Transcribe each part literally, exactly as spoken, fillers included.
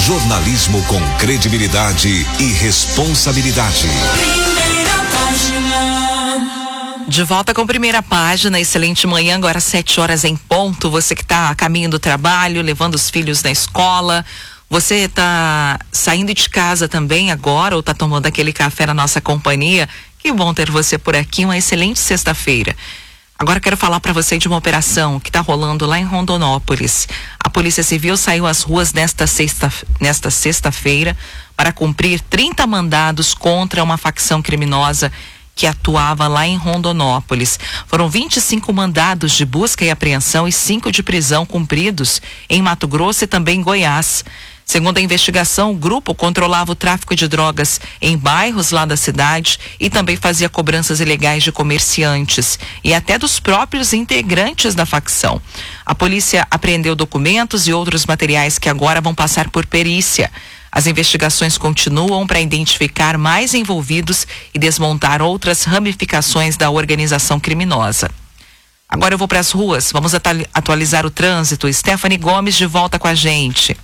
Jornalismo com credibilidade e responsabilidade. Primeira página. De volta com Primeira Página, excelente manhã, agora sete horas em ponto. Você que está a caminho do trabalho, levando os filhos na escola. Você está saindo de casa também agora ou está tomando aquele café na nossa companhia? Que bom ter você por aqui, uma excelente sexta-feira. Agora quero falar para você de uma operação que está rolando lá em Rondonópolis. A Polícia Civil saiu às ruas nesta sexta, nesta sexta-feira para cumprir trinta mandados contra uma facção criminosa que atuava lá em Rondonópolis. Foram vinte e cinco mandados de busca e apreensão e cinco de prisão cumpridos em Mato Grosso e também em Goiás. Segundo a investigação, o grupo controlava o tráfico de drogas em bairros lá da cidade e também fazia cobranças ilegais de comerciantes e até dos próprios integrantes da facção. A polícia apreendeu documentos e outros materiais que agora vão passar por perícia. As investigações continuam para identificar mais envolvidos e desmontar outras ramificações da organização criminosa. Agora eu vou para as ruas, vamos atualizar o trânsito. Stephanie Gomes de volta com a gente.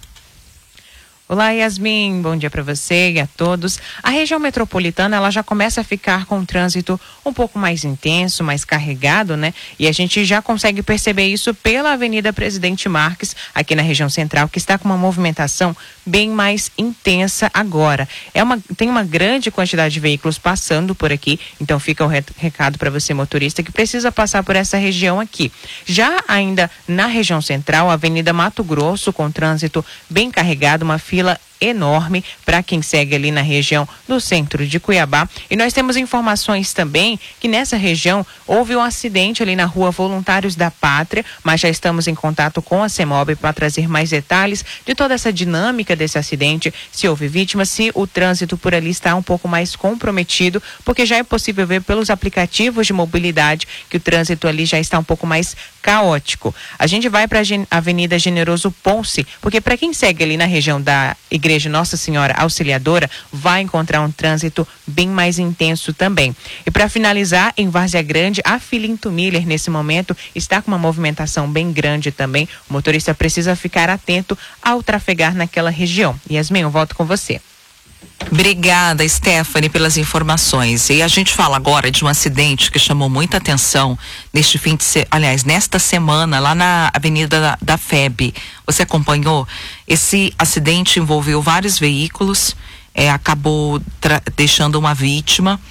Olá, Yasmin, bom dia para você e a todos. A região metropolitana, ela já começa a ficar com um trânsito um pouco mais intenso, mais carregado, né? E a gente já consegue perceber isso pela Avenida Presidente Marques, aqui na região central, que está com uma movimentação bem mais intensa agora. É uma, tem uma grande quantidade de veículos passando por aqui, então fica o re- recado para você, motorista, que precisa passar por essa região aqui. Já ainda na região central, a Avenida Mato Grosso, com trânsito bem carregado, uma fila enorme para quem segue ali na região do centro de Cuiabá. E nós temos informações também que nessa região houve um acidente ali na rua Voluntários da Pátria, mas já estamos em contato com a CEMOB para trazer mais detalhes de toda essa dinâmica desse acidente, se houve vítimas, se o trânsito por ali está um pouco mais comprometido, porque já é possível ver pelos aplicativos de mobilidade que o trânsito ali já está um pouco mais caótico. A gente vai para a Avenida Generoso Ponce, porque para quem segue ali na região da Igreja Nossa Senhora Auxiliadora, vai encontrar um trânsito bem mais intenso também. E para finalizar, em Várzea Grande, a Filinto Miller, nesse momento, está com uma movimentação bem grande também. O motorista precisa ficar atento ao trafegar naquela região. Yasmin, eu volto com você. Obrigada, Stephanie, pelas informações. E a gente fala agora de um acidente que chamou muita atenção neste fim de se... aliás, nesta semana, lá na Avenida da, da F E B. Você acompanhou? Esse acidente envolveu vários veículos, é, acabou tra... deixando uma vítima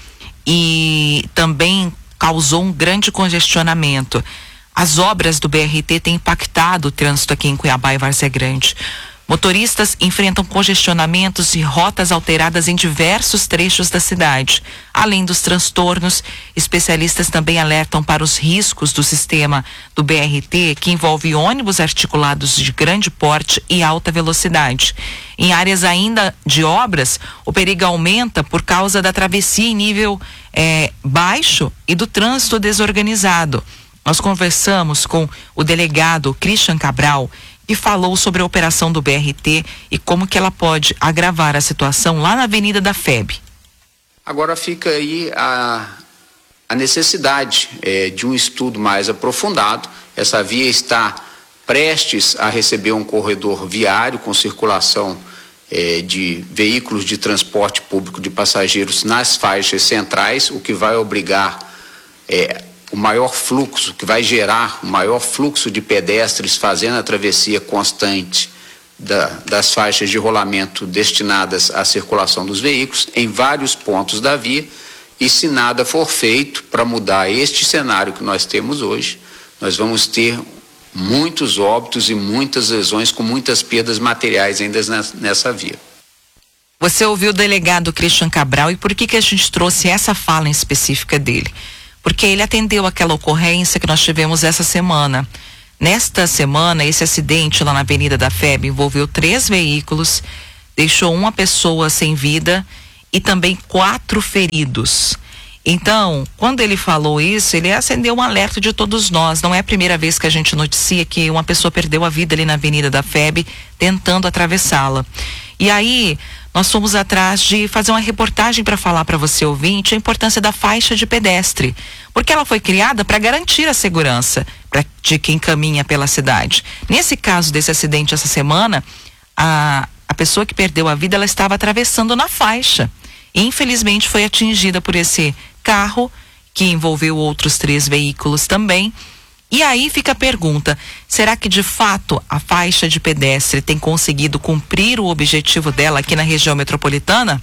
e também causou um grande congestionamento. As obras do B R T têm impactado o trânsito aqui em Cuiabá e Várzea Grande. Motoristas enfrentam congestionamentos e rotas alteradas em diversos trechos da cidade. Além dos transtornos, especialistas também alertam para os riscos do sistema do B R T, que envolve ônibus articulados de grande porte e alta velocidade. Em áreas ainda de obras, o perigo aumenta por causa da travessia em nível eh, baixo e do trânsito desorganizado. Nós conversamos com o delegado Christian Cabral, e falou sobre a operação do B R T e como que ela pode agravar a situação lá na Avenida da F E B. Agora fica aí a, a necessidade é, de um estudo mais aprofundado. Essa via está prestes a receber um corredor viário com circulação é, de veículos de transporte público de passageiros nas faixas centrais, o que vai obrigar é, o maior fluxo, que vai gerar o maior fluxo de pedestres fazendo a travessia constante da, das faixas de rolamento destinadas à circulação dos veículos em vários pontos da via. E se nada for feito para mudar este cenário que nós temos hoje, nós vamos ter muitos óbitos e muitas lesões com muitas perdas materiais ainda nessa, nessa via. Você ouviu o delegado Christian Cabral e por que que a gente trouxe essa fala em específica dele? Porque ele atendeu aquela ocorrência que nós tivemos essa semana. Nesta semana, esse acidente lá na Avenida da F E B envolveu três veículos, deixou uma pessoa sem vida e também quatro feridos. Então, quando ele falou isso, ele acendeu um alerta de todos nós. Não é a primeira vez que a gente noticia que uma pessoa perdeu a vida ali na Avenida da F E B tentando atravessá-la. E aí, nós fomos atrás de fazer uma reportagem para falar para você, ouvinte, a importância da faixa de pedestre. Porque ela foi criada para garantir a segurança pra, de quem caminha pela cidade. Nesse caso desse acidente essa semana, a a pessoa que perdeu a vida, ela estava atravessando na faixa. E, infelizmente, foi atingida por esse carro, que envolveu outros três veículos também. E aí fica a pergunta, será que de fato a faixa de pedestre tem conseguido cumprir o objetivo dela aqui na região metropolitana?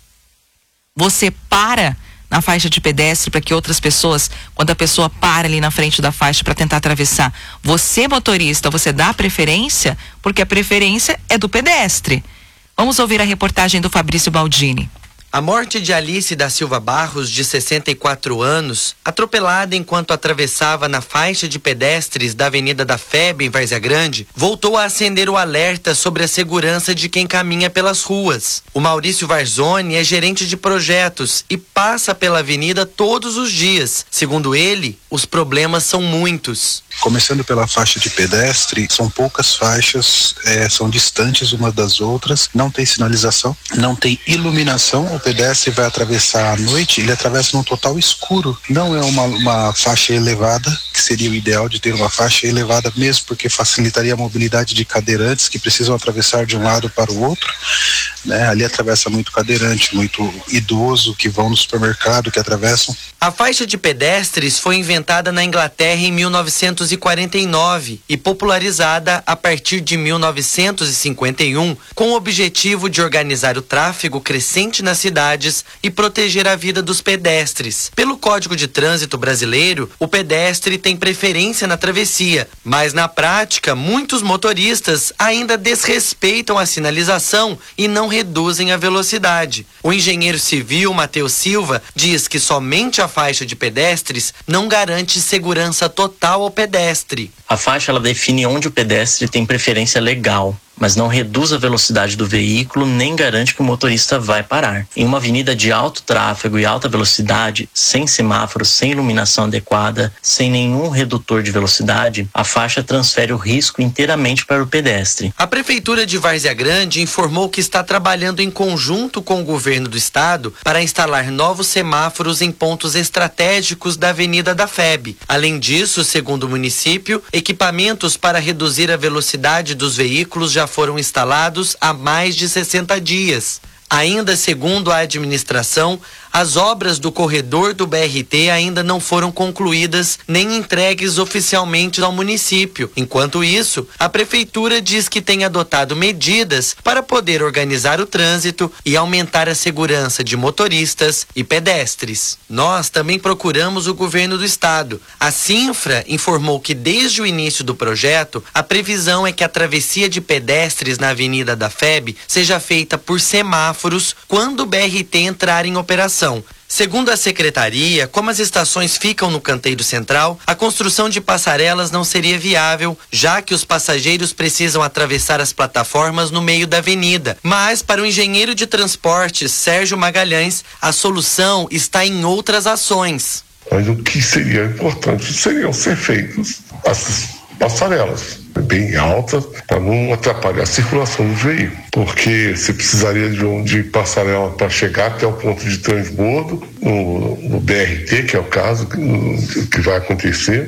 Você para na faixa de pedestre para que outras pessoas, quando a pessoa para ali na frente da faixa para tentar atravessar, você, motorista, você dá a preferência? Porque a preferência é do pedestre. Vamos ouvir a reportagem do Fabrício Baldini. A morte de Alice da Silva Barros, de sessenta e quatro anos, atropelada enquanto atravessava na faixa de pedestres da Avenida da F E B, em Várzea Grande, voltou a acender o alerta sobre a segurança de quem caminha pelas ruas. O Maurício Varzoni é gerente de projetos e passa pela avenida todos os dias. Segundo ele, os problemas são muitos. Começando pela faixa de pedestre, são poucas faixas, é, são distantes umas das outras, não tem sinalização, não tem iluminação. O pedestre vai atravessar à noite, ele atravessa num total escuro. Não é uma, uma faixa elevada, que seria o ideal de ter uma faixa elevada mesmo, porque facilitaria a mobilidade de cadeirantes que precisam atravessar de um lado para o outro. Né? Ali atravessa muito cadeirante, muito idoso que vão no supermercado, que atravessam. A faixa de pedestres foi inventada na Inglaterra em mil novecentos e quarenta e nove e popularizada a partir de mil novecentos e cinquenta e um, com o objetivo de organizar o tráfego crescente nas cidades e proteger a vida dos pedestres. Pelo Código de Trânsito brasileiro, o pedestre tem preferência na travessia, mas na prática, muitos motoristas ainda desrespeitam a sinalização e não reduzem a velocidade. O engenheiro civil Matheus Silva diz que somente a faixa de pedestres não garante segurança total ao pedestre. A faixa ela define onde o pedestre tem preferência legal, mas não reduz a velocidade do veículo nem garante que o motorista vai parar. Em uma avenida de alto tráfego e alta velocidade, sem semáforos, sem iluminação adequada, sem nenhum redutor de velocidade, a faixa transfere o risco inteiramente para o pedestre. A Prefeitura de Várzea Grande informou que está trabalhando em conjunto com o governo do estado para instalar novos semáforos em pontos estratégicos da Avenida da F E B. Além disso, segundo o município, equipamentos para reduzir a velocidade dos veículos já foram instalados há mais de sessenta dias. Ainda segundo a administração, as obras do corredor do B R T ainda não foram concluídas nem entregues oficialmente ao município. Enquanto isso, a prefeitura diz que tem adotado medidas para poder organizar o trânsito e aumentar a segurança de motoristas e pedestres. Nós também procuramos o governo do estado. A Cinfra informou que desde o início do projeto, a previsão é que a travessia de pedestres na Avenida da F E B seja feita por semáforos quando o B R T entrar em operação. Segundo a secretaria, como as estações ficam no canteiro central, a construção de passarelas não seria viável, já que os passageiros precisam atravessar as plataformas no meio da avenida. Mas, para o engenheiro de transportes Sérgio Magalhães, a solução está em outras ações. Mas o que seria importante seriam ser feitas as passarelas bem altas para não atrapalhar a circulação do veículo, porque você precisaria de, um, de passarela para chegar até o ponto de transbordo no, no B R T, que é o caso que, que vai acontecer,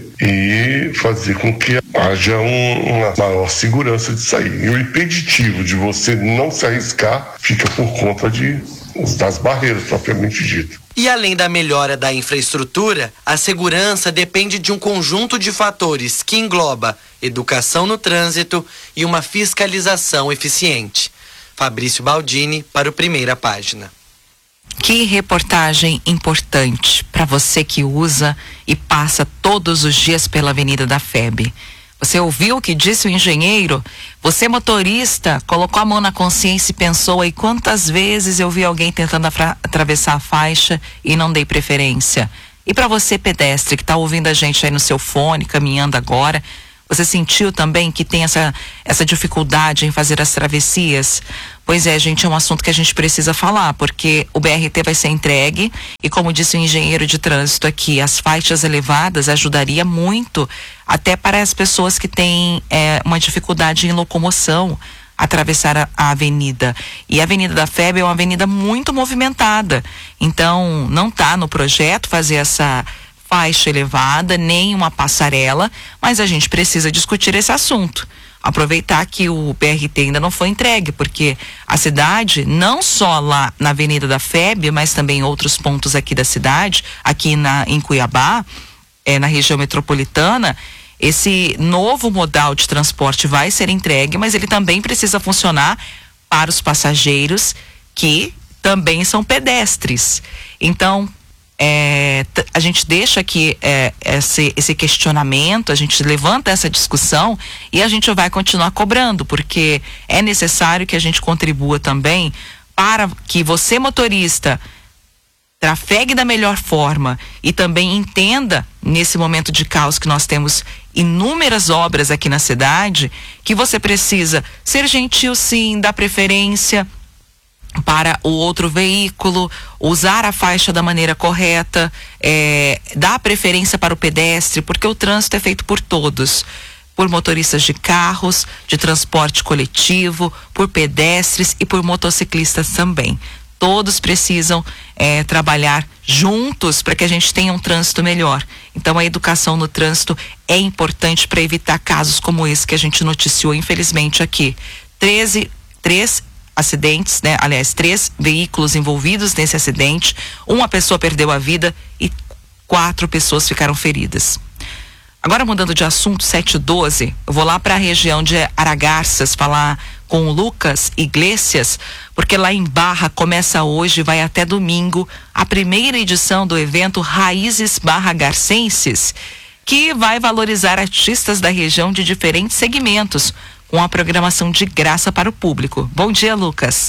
e fazer com que haja um, uma maior segurança de sair. E o impeditivo de você não se arriscar fica por conta de, das barreiras propriamente ditas. E além da melhora da infraestrutura, a segurança depende de um conjunto de fatores que engloba educação no trânsito e uma fiscalização eficiente. Fabrício Baldini para o Primeira Página. Que reportagem importante para você que usa e passa todos os dias pela Avenida da F E B. Você ouviu o que disse o engenheiro? Você, motorista, colocou a mão na consciência e pensou aí quantas vezes eu vi alguém tentando atravessar a faixa e não dei preferência. E para você, pedestre, que está ouvindo a gente aí no seu fone, caminhando agora, você sentiu também que tem essa, essa dificuldade em fazer as travessias? Pois é, gente, é um assunto que a gente precisa falar, porque o B R T vai ser entregue e, como disse o engenheiro de trânsito aqui, as faixas elevadas ajudaria muito até para as pessoas que têm é, uma dificuldade em locomoção, atravessar a, a avenida. E a Avenida da F E B é uma avenida muito movimentada, então não está no projeto fazer essa faixa elevada, nem uma passarela, mas a gente precisa discutir esse assunto. aproveitar que o B R T ainda não foi entregue, porque a cidade, não só lá na Avenida da F E B, mas também em outros pontos aqui da cidade, aqui na, em Cuiabá, é, na região metropolitana, esse novo modal de transporte vai ser entregue, mas ele também precisa funcionar para os passageiros que também são pedestres. Então, é, a gente deixa aqui é, esse, esse questionamento, a gente levanta essa discussão e a gente vai continuar cobrando, porque é necessário que a gente contribua também para que você, motorista, trafegue da melhor forma e também entenda, nesse momento de caos que nós temos inúmeras obras aqui na cidade, que você precisa ser gentil sim, dar preferência para o outro veículo, usar a faixa da maneira correta, é, dar preferência para o pedestre, porque o trânsito é feito por todos, por motoristas de carros, de transporte coletivo, por pedestres e por motociclistas também. Todos precisam é, trabalhar juntos para que a gente tenha um trânsito melhor. Então, a educação no trânsito é importante para evitar casos como esse que a gente noticiou, infelizmente, aqui. treze, três acidentes, né? Aliás, três veículos envolvidos nesse acidente. Uma pessoa perdeu a vida e quatro pessoas ficaram feridas. Agora, mudando de assunto, sete e doze, eu vou lá para a região de Aragarças falar com o Lucas Iglesias, porque lá em Barra começa hoje e vai até domingo a primeira edição do evento Raízes Barra-Garcenses, que vai valorizar artistas da região de diferentes segmentos, com a programação de graça para o público. Bom dia, Lucas.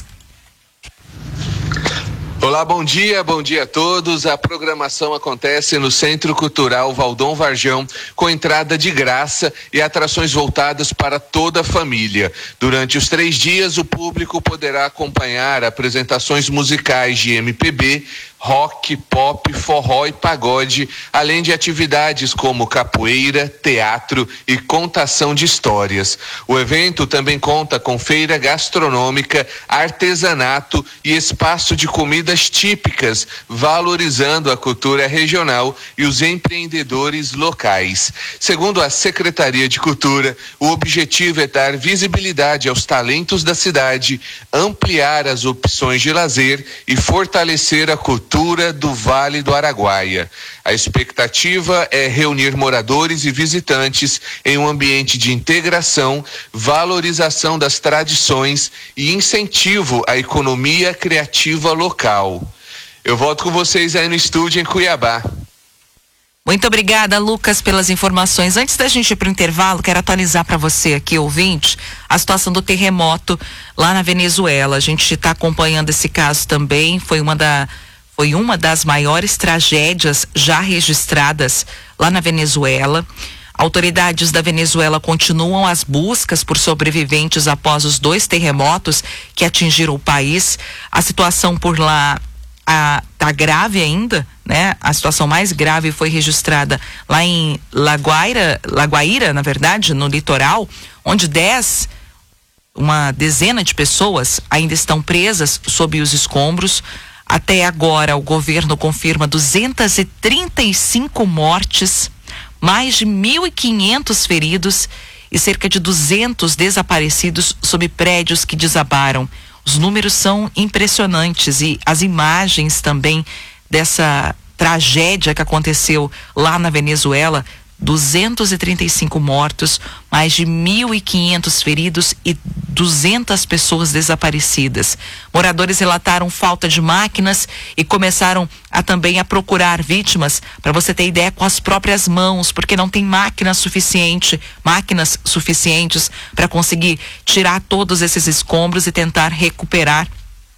Olá, bom dia, bom dia a todos. A programação acontece no Centro Cultural Valdom Varjão, com entrada de graça e atrações voltadas para toda a família. Durante os três dias, o público poderá acompanhar apresentações musicais de M P B, rock, pop, forró e pagode, além de atividades como capoeira, teatro e contação de histórias. O evento também conta com feira gastronômica, artesanato e espaço de comidas típicas, valorizando a cultura regional e os empreendedores locais. Segundo a Secretaria de Cultura, o objetivo é dar visibilidade aos talentos da cidade, ampliar as opções de lazer e fortalecer a cultura do Vale do Araguaia. A expectativa é reunir moradores e visitantes em um ambiente de integração, valorização das tradições e incentivo à economia criativa local. Eu volto com vocês aí no estúdio em Cuiabá. Muito obrigada, Lucas, pelas informações. Antes da gente ir para o intervalo, quero atualizar para você aqui, ouvinte, a situação do terremoto lá na Venezuela. A gente está acompanhando esse caso também. Foi uma da Foi uma das maiores tragédias já registradas lá na Venezuela. Autoridades da Venezuela continuam as buscas por sobreviventes após os dois terremotos que atingiram o país. A situação por lá está grave ainda, né? A situação mais grave foi registrada lá em La Guaira, La Guaira, na verdade, no litoral, onde dez, uma dezena de pessoas ainda estão presas sob os escombros. Até agora, o governo confirma duzentas e trinta e cinco mortes, mais de mil e quinhentos feridos e cerca de duzentos desaparecidos sob prédios que desabaram. Os números são impressionantes e as imagens também dessa tragédia que aconteceu lá na Venezuela, duzentos e trinta e cinco mortos, mais de mil e quinhentos feridos e duzentas pessoas desaparecidas. Moradores relataram falta de máquinas e começaram a também a procurar vítimas, para você ter ideia, com as próprias mãos, porque não tem máquina suficiente, máquinas suficientes para conseguir tirar todos esses escombros e tentar recuperar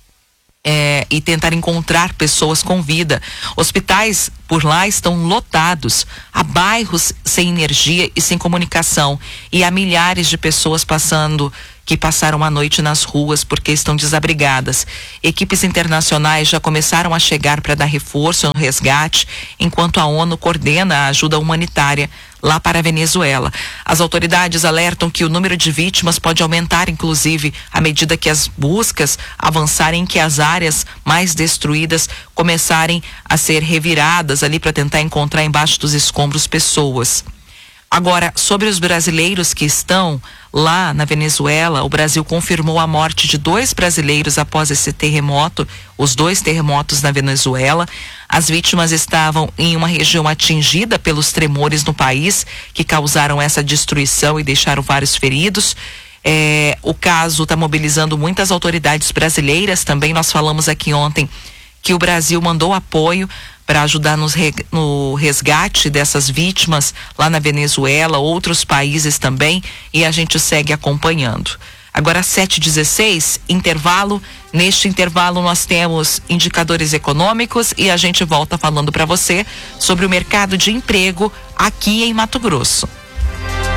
É, e tentar encontrar pessoas com vida. Hospitais por lá estão lotados, há bairros sem energia e sem comunicação, e há milhares de pessoas passando, que passaram a noite nas ruas porque estão desabrigadas. Equipes internacionais já começaram a chegar para dar reforço no resgate, enquanto a ONU coordena a ajuda humanitária lá para a Venezuela. As autoridades alertam que o número de vítimas pode aumentar, inclusive, à medida que as buscas avançarem, que as áreas mais destruídas começarem a ser reviradas ali para tentar encontrar embaixo dos escombros pessoas. Agora, sobre os brasileiros que estão lá na Venezuela, o Brasil confirmou a morte de dois brasileiros após esse terremoto, os dois terremotos na Venezuela. As vítimas estavam em uma região atingida pelos tremores no país, que causaram essa destruição e deixaram vários feridos. É, o caso está mobilizando muitas autoridades brasileiras também. Nós falamos aqui ontem que o Brasil mandou apoio para ajudar nos re, no resgate dessas vítimas lá na Venezuela, outros países também, e a gente segue acompanhando. Agora sete e dezesseis, intervalo. Neste intervalo nós temos indicadores econômicos e a gente volta falando para você sobre o mercado de emprego aqui em Mato Grosso.